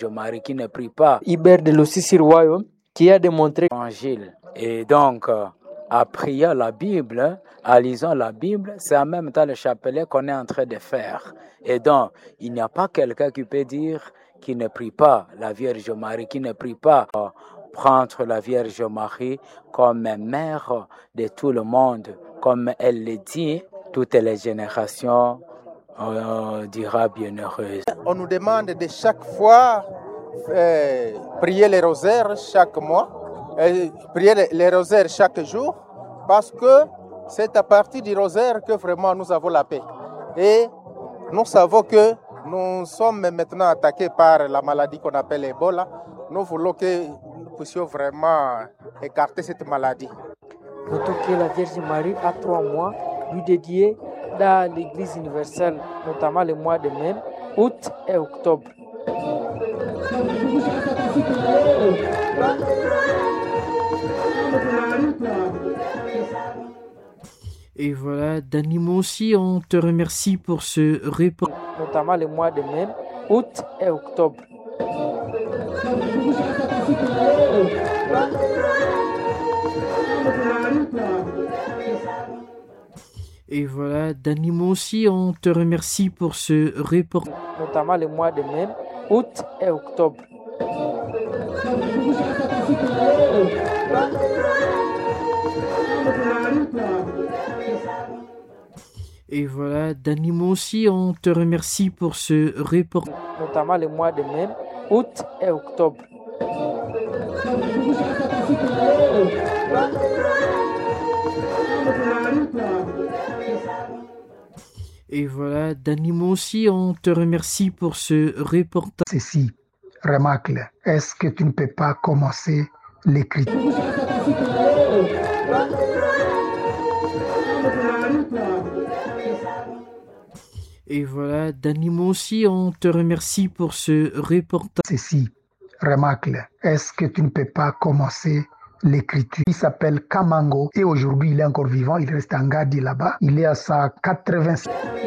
Vierge Marie qui ne prie pas. Hubert de Lossy-sur-Royaume qui a démontré l'Évangile. Et donc, en priant la Bible, en lisant la Bible, c'est en même temps le chapelet qu'on est en train de faire. Et donc, il n'y a pas quelqu'un qui peut dire qu'il ne prie pas la Vierge Marie, qui ne prie pas prendre la Vierge Marie comme mère de tout le monde, comme elle le dit, toutes les générations dira bienheureuse. On nous demande de chaque fois prier les rosaires chaque mois, prier les rosaires chaque jour, parce que c'est à partir du rosaire que vraiment nous avons la paix. Et nous savons que nous sommes maintenant attaqués par la maladie qu'on appelle Ebola. Nous voulons que nous puissions vraiment écarter cette maladie. Notons que la Vierge Marie a 3 mois lui dédiés dans l'Église universelle, notamment le mois de mai, août et octobre. Et voilà, Danimo aussi, on te remercie pour ce report. Notamment le mois de mai, août et octobre. Et voilà, Danimo aussi, on te remercie pour ce report. Notamment le mois de mai, août et octobre. Et voilà, Danimo aussi, on te remercie pour ce report. Notamment le mois de mai, août et octobre. Et voilà, Danimo aussi, on te remercie pour ce reportage. Ceci, remarque-le. Est-ce que tu ne peux pas commencer l'écriture? Et voilà, Danimo aussi, on te remercie pour ce reportage. Ceci, remarque-le. Est-ce que tu ne peux pas commencer l'écriture? Il s'appelle Kamango et aujourd'hui il est encore vivant, il reste en Gadi là-bas. Il est à sa 86.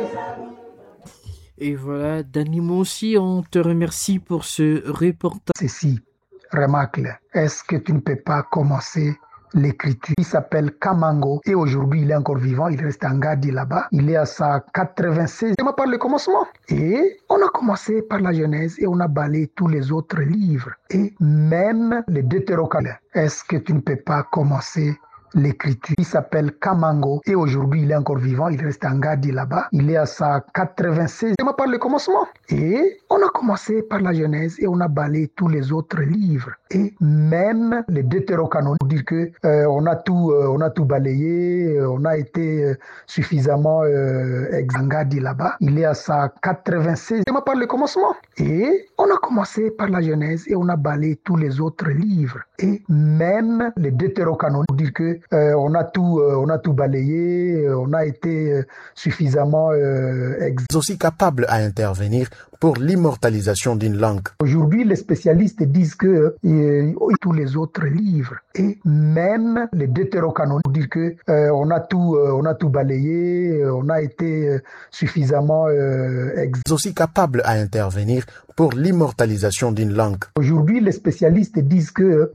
Et voilà, Danimo aussi, on te remercie pour ce reportage. Ceci, remarque-le. Est-ce que tu ne peux pas commencer l'écriture? Il s'appelle Kamango et aujourd'hui il est encore vivant, il reste en Gadi là-bas. Il est à sa 96. On par le commencement. Et on a commencé par la Genèse et on a balayé tous les autres livres et même les Deutérocanon. Est-ce que tu ne peux pas commencer l'écriture? Il s'appelle Kamango et aujourd'hui il est encore vivant, il reste en Gadi là-bas. Il est à sa 96. On par le commencement. Et on a commencé par la Genèse et on a balayé tous les autres livres et même les Deutérocanon. Pour dire que on a tout balayé, on a été suffisamment en Gadi là-bas. Il est à sa 96. On par le commencement. Et on a commencé par la Genèse et on a balayé tous les autres livres et même les Deutérocanon. Pour dire que on a tout balayé, on a été suffisamment aussi capable à intervenir pour l'immortalisation d'une langue. Aujourd'hui, les spécialistes disent que tous les autres livres et même les Deutérocanon. Pour dire que on a tout balayé, on a été suffisamment aussi capable à intervenir pour l'immortalisation d'une langue. Aujourd'hui, les spécialistes disent que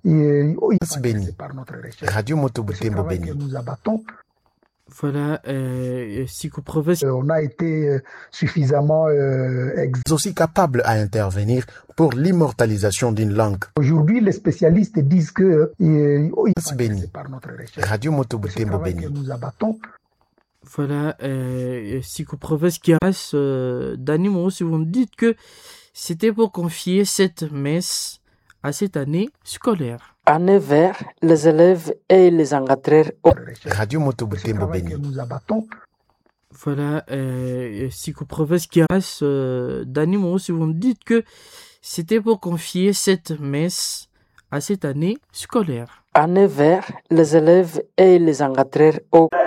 béni. Radio Moto Butembo béni. Nous abattons. Voilà, psychoprofesse. On a été suffisamment aussi capable à intervenir pour l'immortalisation d'une langue. Aujourd'hui, les spécialistes disent que béni. Radio Moto Butembo béni. Nous abattons. Voilà, psychoprofesse qui reste d'animaux. Si vous me dites que c'était pour confier cette messe à cette année scolaire. À 9h, les élèves et les encadreurs. Radio Moto Butembo béni. Nous abattons. Voilà, psychoprofesse qui reste d'animaux. Si vous me dites que c'était pour confier cette messe à cette année scolaire. À 9h, les élèves et les encadreurs.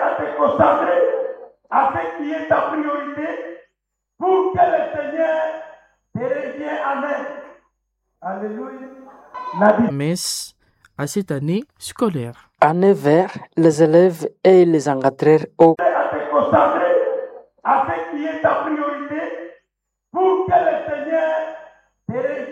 Afin qu'il y ait ta priorité pour que le Seigneur te revienne. Amen. Alléluia. Messe à cette année scolaire. À 9h, les élèves et les encadreurs. Afin qu'il y ait ta priorité pour que le Seigneur te revienne.